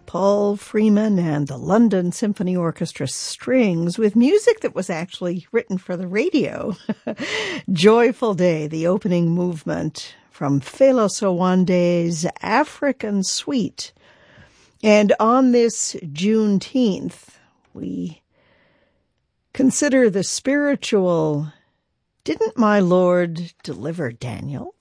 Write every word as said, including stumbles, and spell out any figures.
Paul Freeman and the London Symphony Orchestra Strings with music that was actually written for the radio. Joyful Day, the opening movement from Felos Owande's African Suite. And on this Juneteenth, we consider the spiritual, didn't my Lord deliver Daniel?